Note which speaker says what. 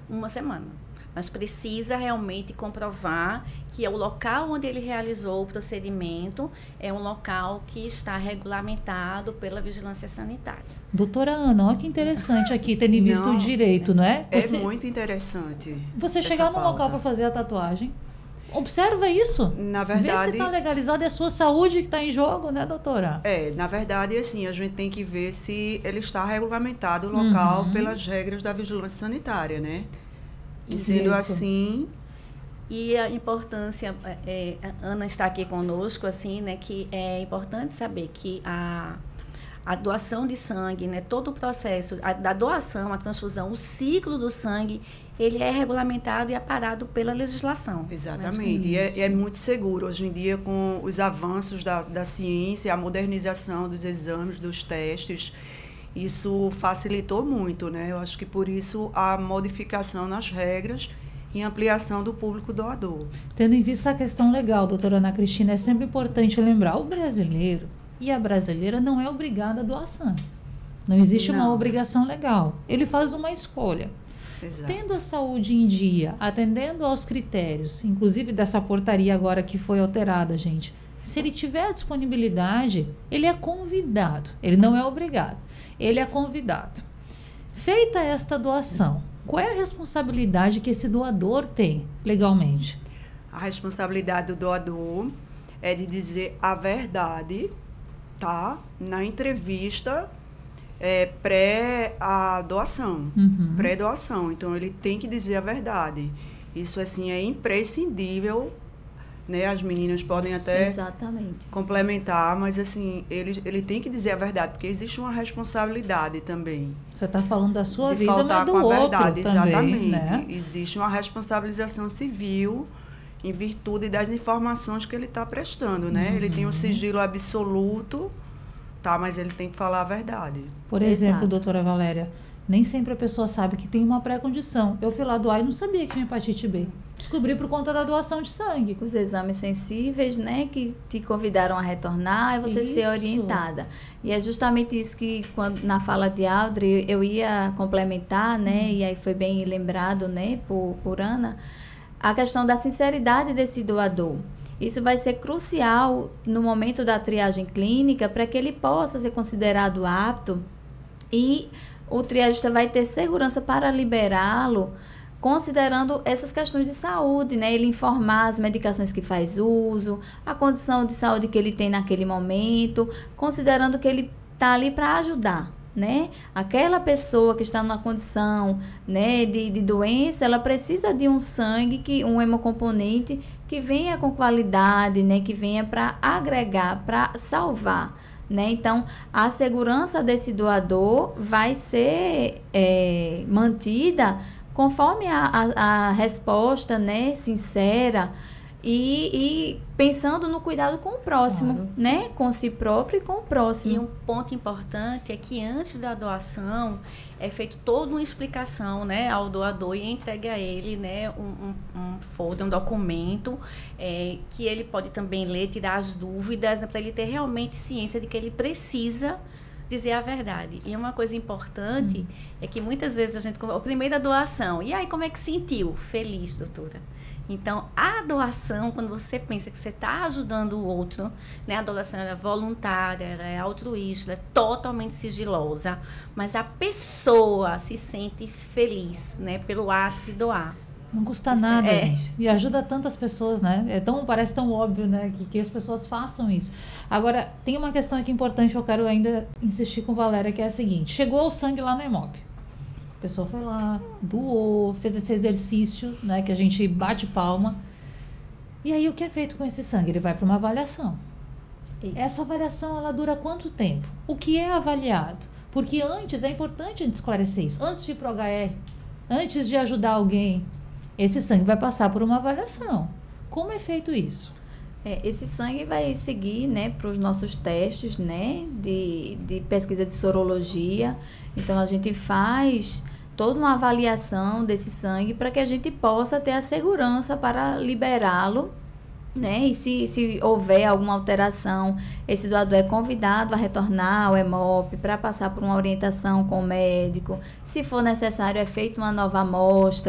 Speaker 1: uma semana. Mas precisa realmente comprovar que o local onde ele realizou o procedimento é um local que está regulamentado pela vigilância sanitária.
Speaker 2: Doutora Ana, olha que interessante aqui, tendo visto o direito, não é?
Speaker 3: É muito interessante.
Speaker 2: Você chegar no local para fazer a tatuagem, observa isso.
Speaker 3: Na verdade...
Speaker 2: Vê se está legalizado, é a sua saúde que está em jogo, né, doutora?
Speaker 3: Na verdade, assim, a gente tem que ver se ele está regulamentado o local pelas regras da vigilância sanitária, né? E sendo assim...
Speaker 1: E a importância, a Ana está aqui conosco, assim, né, que é importante saber que a doação de sangue, né, todo o processo da doação, a transfusão, o ciclo do sangue, ele é regulamentado e aparado pela legislação.
Speaker 3: Exatamente, e é muito seguro. Hoje em dia, com os avanços da ciência, a modernização dos exames, dos testes, isso facilitou muito, né? Eu acho que por isso a modificação nas regras e ampliação do público doador.
Speaker 2: Tendo em vista a questão legal, doutora Ana Cristina, é sempre importante lembrar, o brasileiro e a brasileira não é obrigado a doar sangue. Não existe uma obrigação legal. Ele faz uma escolha.
Speaker 3: Exato.
Speaker 2: Tendo a saúde em dia, atendendo aos critérios, inclusive dessa portaria agora que foi alterada, gente, se ele tiver a disponibilidade, ele é convidado. Ele não é obrigado. Ele é convidado. Feita esta doação, qual é a responsabilidade que esse doador tem legalmente?
Speaker 3: A responsabilidade do doador é de dizer a verdade, tá? Na entrevista pré a doação, pré-doação. Então, ele tem que dizer a verdade. Isso, assim, é imprescindível, né? As meninas podem até complementar, mas, assim, ele tem que dizer a verdade, porque existe uma responsabilidade também.
Speaker 2: Você está falando da sua vida,
Speaker 3: faltar
Speaker 2: mas do
Speaker 3: com a
Speaker 2: outro
Speaker 3: verdade,
Speaker 2: também,
Speaker 3: exatamente.
Speaker 2: Né?
Speaker 3: Existe uma responsabilização civil em virtude das informações que ele está prestando, né? Ele tem um sigilo absoluto, tá? Mas ele tem que falar a verdade.
Speaker 2: Por exemplo, doutora Valéria, nem sempre a pessoa sabe que tem uma pré-condição. Eu fui lá doar e não sabia que tinha hepatite B. Descobri por conta da doação de sangue.
Speaker 4: Os exames sensíveis, né, que te convidaram a retornar e você ser orientada. E é justamente isso que, na fala de Audrey, eu ia complementar, né, e aí foi bem lembrado, né, por Ana, a questão da sinceridade desse doador. Isso vai ser crucial no momento da triagem clínica para que ele possa ser considerado apto e o triagista vai ter segurança para liberá-lo, considerando essas questões de saúde, né? Ele informar as medicações que faz uso, a condição de saúde que ele tem naquele momento, considerando que ele está ali para ajudar, né? Aquela pessoa que está numa condição, né, de doença, ela precisa de um sangue, um hemocomponente que venha com qualidade, né? Que venha para agregar, para salvar. Né? Então, a segurança desse doador vai ser mantida conforme a resposta, né, sincera e pensando no cuidado com o próximo, né? Com si próprio e com o próximo.
Speaker 1: E um ponto importante é que antes da doação é feita toda uma explicação, né, ao doador e entregue a ele, né, um folder, um documento que ele pode também ler, tirar as dúvidas, né, para ele ter realmente ciência de que ele precisa dizer a verdade. E uma coisa importante é que muitas vezes a gente... A primeira doação, e aí como é que sentiu? Feliz, doutora. Então, a doação, quando você pensa que você está ajudando o outro, né? A doação é voluntária, ela é altruísta, ela é totalmente sigilosa, mas a pessoa se sente feliz, né? Pelo ato de doar.
Speaker 2: Não custa nada, gente. E ajuda tantas pessoas, né? Parece tão óbvio, né? Que as pessoas façam isso. Agora, tem uma questão aqui importante que eu quero ainda insistir com Valéria, que é a seguinte. Chegou o sangue lá no Hemop. A pessoa foi lá, doou, fez esse exercício, né? Que a gente bate palma. E aí, o que é feito com esse sangue? Ele vai para uma avaliação. Isso. Essa avaliação, ela dura quanto tempo? O que é avaliado? Porque antes, é importante a gente esclarecer isso. Antes de ir para o HR, antes de ajudar alguém, esse sangue vai passar por uma avaliação. Como é feito isso?
Speaker 4: Esse sangue vai seguir, né, para os nossos testes, né, de pesquisa de sorologia. Então, a gente faz toda uma avaliação desse sangue para que a gente possa ter a segurança para liberá-lo, né? E se houver alguma alteração, esse doador é convidado a retornar ao Hemop para passar por uma orientação com o médico. Se for necessário, é feita uma nova amostra.